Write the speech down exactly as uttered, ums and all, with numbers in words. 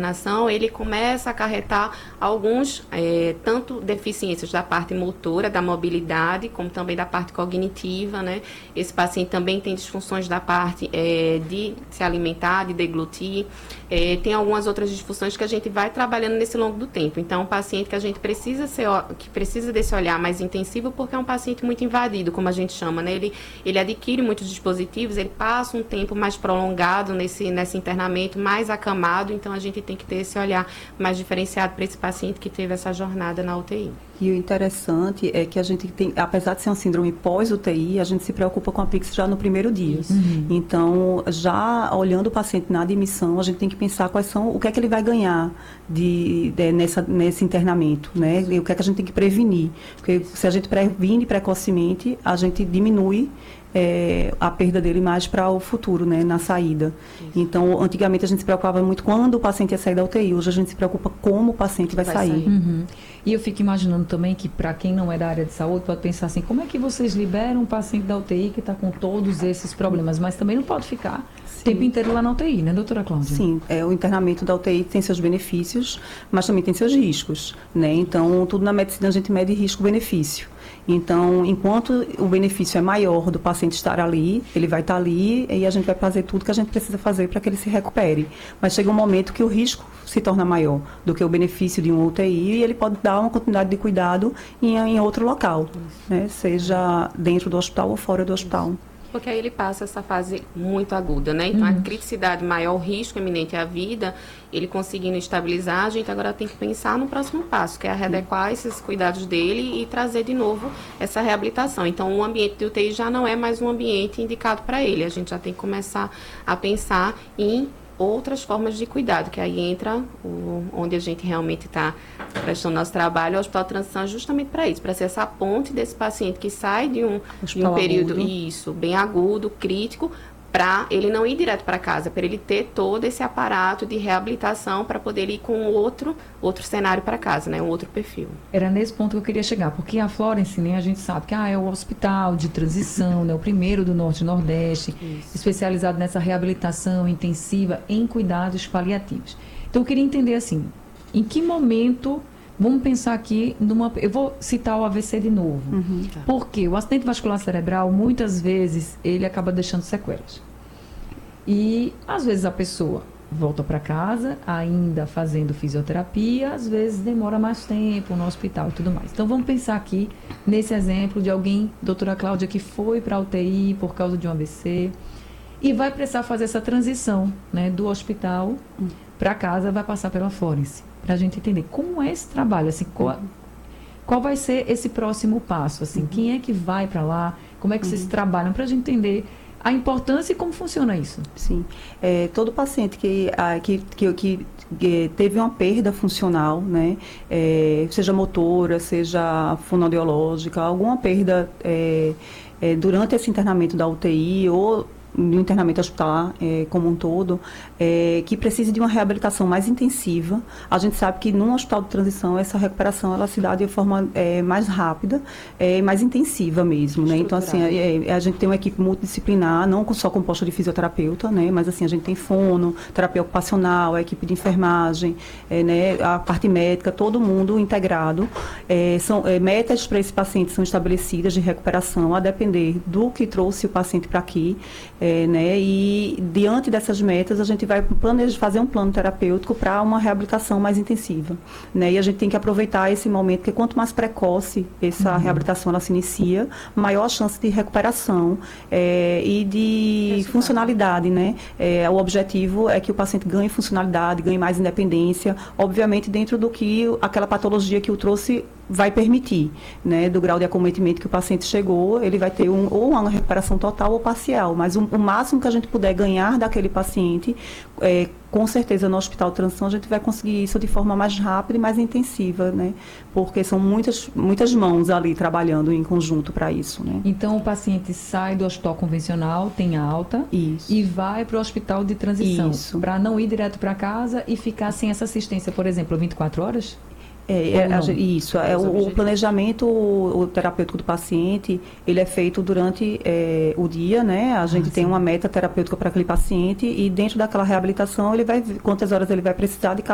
internação, ele começa a acarretar alguns, é, tanto deficiências da parte motora, da mobilidade, como também da parte cognitiva, né? Esse paciente também tem disfunções da parte é, de se alimentar, de deglutir, é, tem algumas outras disfunções que a gente vai trabalhando nesse longo do tempo. Então, um paciente que a gente precisa ser, que precisa desse olhar mais intensivo, porque é um paciente muito invadido, como a gente chama, né? Ele, ele adquire muitos dispositivos, ele passa um tempo mais prolongado nesse, nesse internamento, mais acamado, então a gente tem que ter esse olhar mais diferenciado para esse paciente que teve essa jornada na U T I. E o interessante é que a gente tem, apesar de ser uma síndrome pós-U T I, a gente se preocupa com a P I X já no primeiro dia. Uhum. Então, já olhando o paciente na admissão, a gente tem que pensar quais são, o que é que ele vai ganhar de, de, nessa, nesse internamento, né? E o que é que a gente tem que prevenir. Porque se a gente previne precocemente, a gente diminui É, a perda dele mais para o futuro, né, na saída. Isso. Então, antigamente a gente se preocupava muito quando o paciente ia sair da U T I, hoje a gente se preocupa como o paciente vai, vai sair. sair. Uhum. E eu fico imaginando também que, para quem não é da área de saúde, pode pensar assim, como é que vocês liberam um paciente da U T I que está com todos esses problemas, mas também não pode ficar o tempo inteiro lá na U T I, né, doutora Cláudia? Sim, é, o internamento da U T I tem seus benefícios, mas também tem seus riscos, né? Então, tudo na medicina a gente mede risco-benefício. Então, enquanto o benefício é maior do paciente estar ali, ele vai estar ali e a gente vai fazer tudo que a gente precisa fazer para que ele se recupere. Mas chega um momento que o risco se torna maior do que o benefício de um U T I e ele pode dar uma continuidade de cuidado em, em outro local, né? Seja dentro do hospital ou fora do hospital. Porque aí ele passa essa fase muito aguda, né? Então, uhum. a criticidade maior, o risco iminente à vida, ele conseguindo estabilizar, a gente agora tem que pensar no próximo passo, que é readequar esses cuidados dele e trazer de novo essa reabilitação. Então, o ambiente de U T I já não é mais um ambiente indicado para ele. A gente já tem que começar a pensar em outras formas de cuidado, que aí entra o, onde a gente realmente está prestando nosso trabalho, o Hospital de Transição, justamente para isso, para ser essa ponte desse paciente que sai de um, de um período agudo. Isso, bem agudo, crítico, para ele não ir direto para casa, para ele ter todo esse aparato de reabilitação para poder ir com outro, outro cenário para casa, né? Um outro perfil. Era nesse ponto que eu queria chegar, porque a Florence, né, a gente sabe que ah, é o hospital de transição, né, o primeiro do Norte e Nordeste, Isso. especializado nessa reabilitação intensiva em cuidados paliativos. Então eu queria entender assim, em que momento, vamos pensar aqui numa, eu vou citar o A V C de novo, uhum, tá. Porque o acidente vascular cerebral, muitas vezes, ele acaba deixando sequelas. E, às vezes, a pessoa volta para casa, ainda fazendo fisioterapia, às vezes demora mais tempo no hospital e tudo mais. Então, vamos pensar aqui nesse exemplo de alguém, doutora Cláudia, que foi para a U T I por causa de um A V C e vai precisar fazer essa transição, né, do hospital uhum. para casa, vai passar pela Florence. Para a gente entender como é esse trabalho, assim, qual, qual vai ser esse próximo passo, assim, uhum. quem é que vai para lá, como é que uhum. vocês trabalham, para a gente entender a importância e como funciona isso. Sim, é, todo paciente que, a, que, que, que, que teve uma perda funcional, né, é, seja motora, seja fonoaudiológica, alguma perda é, é, durante esse internamento da U T I ou no internamento hospitalar é, como um todo, é, que precise de uma reabilitação mais intensiva. A gente sabe que num hospital de transição essa recuperação ela se dá de forma é, mais rápida e é, mais intensiva mesmo, né? Então, assim, é, a gente tem uma equipe multidisciplinar, não só composta de fisioterapeuta, né? Mas, assim, a gente tem fono, terapia ocupacional, a equipe de enfermagem, é, né? A parte médica, todo mundo integrado. É, são, é, metas para esse paciente são estabelecidas de recuperação, a depender do que trouxe o paciente para aqui. É, né, e diante dessas metas a gente vai planejar, fazer um plano terapêutico para uma reabilitação mais intensiva, né, e a gente tem que aproveitar esse momento, porque quanto mais precoce essa uhum. reabilitação ela se inicia, maior a chance de recuperação é, e de Resultado. funcionalidade, né, é, o objetivo é que o paciente ganhe funcionalidade, ganhe mais independência, obviamente dentro do que aquela patologia que o trouxe vai permitir, né, do grau de acometimento que o paciente chegou, ele vai ter um, ou uma recuperação total ou parcial, mas um, o máximo que a gente puder ganhar daquele paciente, é, com certeza no hospital de transição a gente vai conseguir isso de forma mais rápida e mais intensiva, né, porque são muitas, muitas mãos ali trabalhando em conjunto para isso, né. Então o paciente sai do hospital convencional, tem alta, isso. e vai para o hospital de transição, para não ir direto para casa e ficar sem essa assistência, por exemplo, vinte e quatro horas? É, é a, isso, é, o, o planejamento o, o terapêutico do paciente, ele é feito durante é, o dia, né? A gente ah, tem sim. uma meta terapêutica para aquele paciente e dentro daquela reabilitação ele vai, quantas horas ele vai precisar de cada